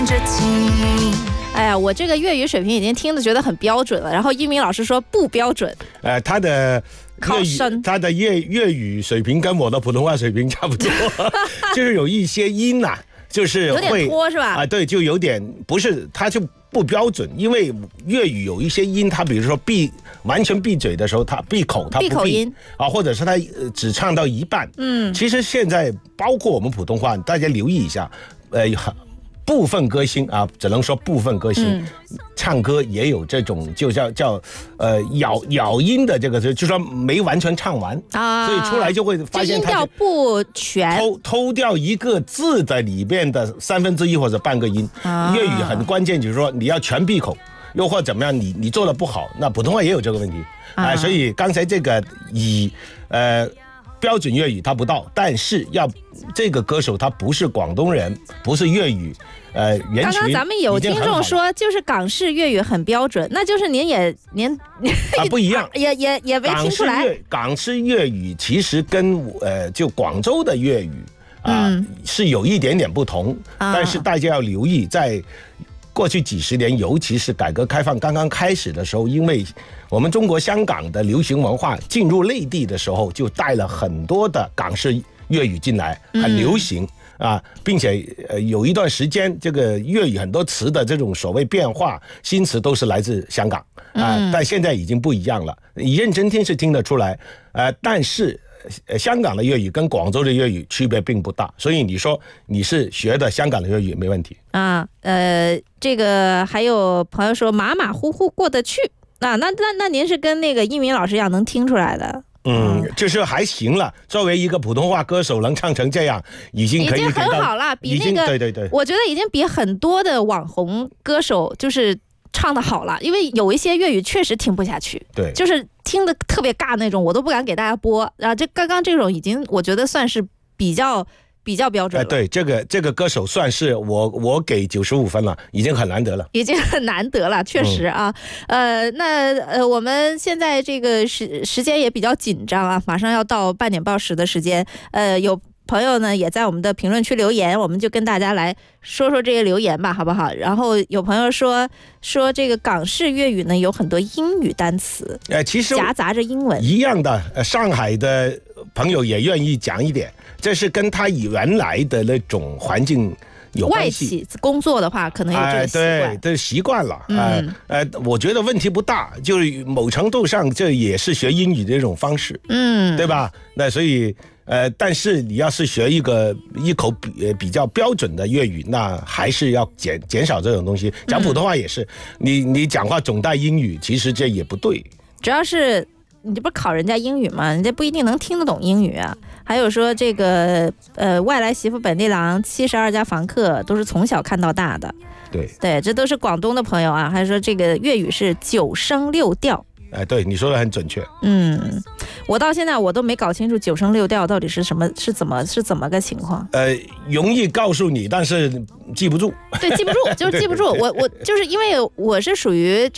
哎呀，我这个粤语水平已经听得觉得很标准了，然后一鸣老师说不标准。 他的粤语水平跟我的普通话水平差不多，就是有一些音呐、就是会有点拖是吧？ 对，就有点不是，它就不标准，因为粤语有一些音，它比如说完全闭嘴的时候，它闭口，它不闭口音或者是它只唱到一半。其实现在包括我们普通话，大家留意一下，部分歌星啊，只能说部分歌星、唱歌也有这种就叫咬音的这个，就说没完全唱完啊，所以出来就会发现音调不全， 偷掉一个字的里边的1/3或者半个音。粤语很关键，就是说你要全闭口，又或怎么样，你做的不好，那普通话也有这个问题所以刚才这个标准粤语他不到，但是这个歌手他不是广东人，不是粤语人群。刚刚咱们有听众说，就是港式粤语很标准，那就是您不一样， 也没听出来。 港式粤语其实跟就广州的粤语是有一点点不同，但是大家要留意，在过去几十年，尤其是改革开放刚刚开始的时候，因为我们中国香港的流行文化进入内地的时候，就带了很多的港式粤语进来，很流行并且有一段时间，这个粤语很多词的这种所谓变化新词都是来自香港但现在已经不一样了，你认真听是听得出来但是香港的粤语跟广州的粤语区别并不大，所以你说你是学的香港的粤语没问题这个还有朋友说马马虎虎过得去那您是跟那个一鸣老师一样能听出来的？ 就是还行了。作为一个普通话歌手，能唱成这样，已经很好了，比那个对， 我觉得已经比很多的网红歌手就是唱的好了，因为有一些粤语确实听不下去， 对， 就是听得特别尬那种，我都不敢给大家播这刚刚这种已经我觉得算是比较标准了。 对，这个歌手算是我给95分了，已经很难得了， 确实那我们现在这个时间也比较紧张马上要到8点报时的时间，有朋友呢也在我们的评论区留言，我们就跟大家来说说这些留言吧，好不好？然后有朋友说这个港式粤语呢有很多英语单词， 其实夹杂着英文一样的。上海的朋友也愿意讲一点，这是跟他原来的那种环境有关系。 外企工作的话，可能有这个习惯， 对，习惯了。我觉得问题不大，就是某程度上这也是学英语的一种方式，对吧？那所以。但是你要是学一口比较标准的粤语，那还是要减少这种东西。讲普通话也是，你讲话总带英语，其实这也不对。 主要是你这不是考人家英语吗？人家不一定能听得懂英语啊。还有说这个外来媳妇本地郎72家房客都是从小看到大的。对，这都是广东的朋友还说这个粤语是9声6调。 对，你说的很准确。 我到现在我都没搞清楚9声6调到底是什么，是怎么个情况？ 容易告诉你，但是记不住。 对，记不住，就是记不住。我就是因为我是属于